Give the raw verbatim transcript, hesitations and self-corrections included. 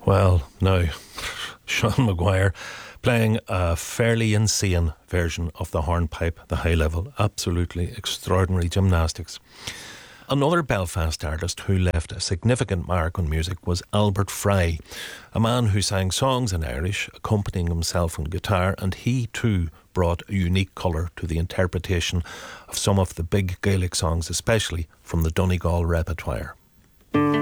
Well, now, Sean Maguire playing a fairly insane version of the hornpipe, the high level. Absolutely extraordinary gymnastics. Another Belfast artist who left a significant mark on music was Albert Fry, a man who sang songs in Irish, accompanying himself on guitar, and he too brought a unique colour to the interpretation of some of the big Gaelic songs, especially from the Donegal repertoire.